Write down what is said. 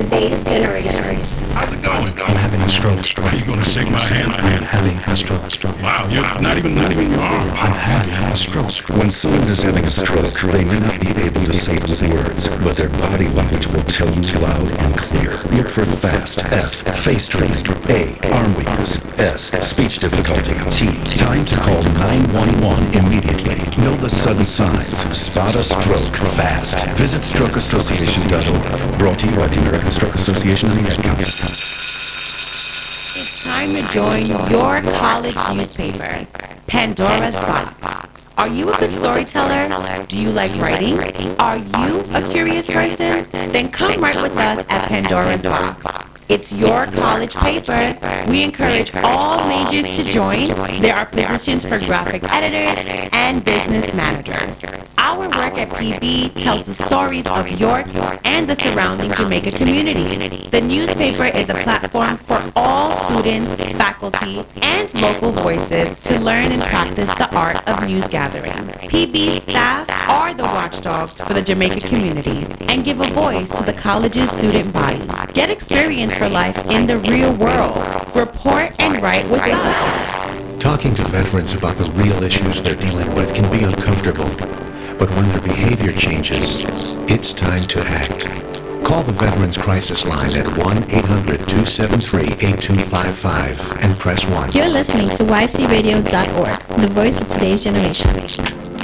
today's generation. How's it going? I'm having a stroke. Are you gonna shake my hand? I'm having a stroke. Wow, you're not even your arm. I'm having a stroke. When someone is having a stroke, they may not be able to say the words, but their body language will tell you loud and clear. Look for FAST, F, face tremor, A, arm weakness, S, speech difficulty, T, time to call 911 immediately. Know the sudden signs. Spot a stroke fast. Visit strokeassociation.org. Brought to you by the American Stroke Association and the Ad Council. It's time to join your college newspaper, Pandora's Box. Are you a good storyteller? Do you like writing? Are you a curious person? Then come write with us at Pandora's Box. It's your college paper. We encourage all majors to join. There are positions for graphic editors and business managers. Our work at PB tells the stories of York and the surrounding Jamaica community. The newspaper is a platform for all students, faculty, and local voices to learn and practice the art of news gathering. PB staff are the watchdogs for the Jamaica community and give a voice to the college's student body. Get experience for life in the real world. Report and write with us. Talking to veterans about the real issues they're dealing with can be uncomfortable. But when their behavior changes, it's time to act. Call the Veterans Crisis Line at 1-800-273-8255 and press 1. You're listening to YCRadio.org, the voice of today's generation.